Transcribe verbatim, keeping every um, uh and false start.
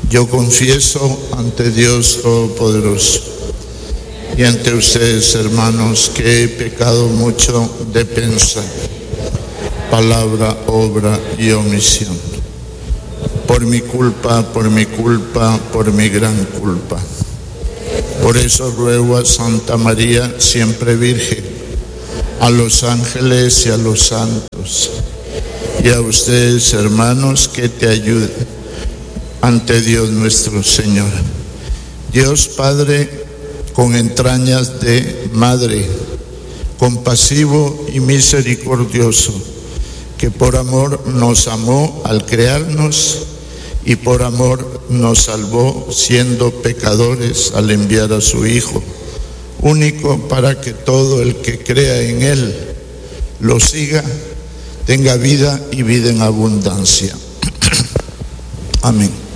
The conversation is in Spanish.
Yo confieso ante Dios Todopoderoso y ante ustedes, hermanos, que he pecado mucho de pensar, palabra, obra y omisión. Por mi culpa, por mi culpa, por mi gran culpa. Por eso ruego a Santa María, siempre Virgen, a los ángeles y a los santos, y a ustedes, hermanos, que te ayuden ante Dios nuestro Señor. Dios Padre, con entrañas de madre, compasivo y misericordioso, que por amor nos amó al crearnos y por amor nos salvó siendo pecadores al enviar a su Hijo único para que todo el que crea en Él lo siga, tenga vida y vida en abundancia. Amén.